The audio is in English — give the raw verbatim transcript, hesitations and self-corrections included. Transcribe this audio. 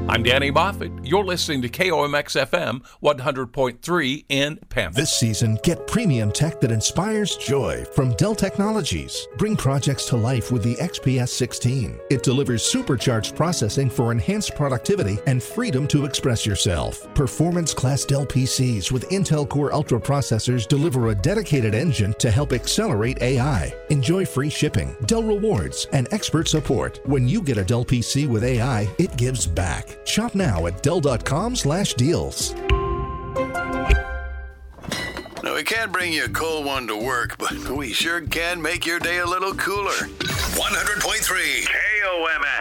I'm Danny Moffat. You're listening to K O M X F M one hundred point three in Pampa. This season, get premium tech that inspires joy from Dell Technologies. Bring projects to life with the X P S sixteen. It delivers supercharged processing for enhanced productivity and freedom to express yourself. Performance-class Dell P Cs with Intel Core Ultra processors deliver a dedicated engine to help accelerate A I. Enjoy free shipping, Dell rewards, and expert support. When you get a Dell P C with A I, it gives back. Shop now at Dell.com slash deals. Now, we can't bring you a cold one to work, but we sure can make your day a little cooler. one hundred point three K O M